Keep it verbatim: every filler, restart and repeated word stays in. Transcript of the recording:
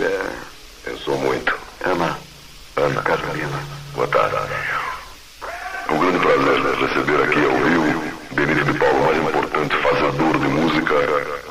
mulher? Pensou muito. Ana. Ana. Carolina. Boa tarde. É um grande prazer receber aqui ao Rio Benito de Paulo, o mais importante fazedor de música